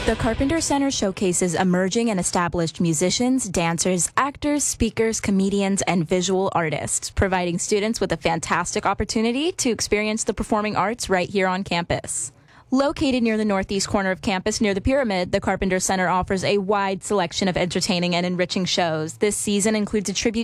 The Carpenter Center showcases emerging and established musicians, dancers, actors, speakers, comedians, and visual artists, providing students with a fantastic opportunity to experience the performing arts right here on campus. Located near the northeast corner of campus near the Pyramid, the Carpenter Center offers a wide selection of entertaining and enriching shows. This season includes a tribute